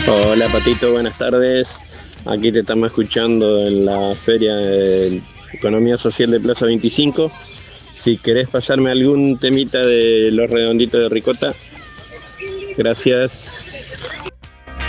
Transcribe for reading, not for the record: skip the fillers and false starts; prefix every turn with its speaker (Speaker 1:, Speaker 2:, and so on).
Speaker 1: Hola Patito, buenas tardes. Aquí te estamos escuchando en la Feria de Economía Social de Plaza 25. Si querés pasarme algún temita de los redonditos de ricota, gracias.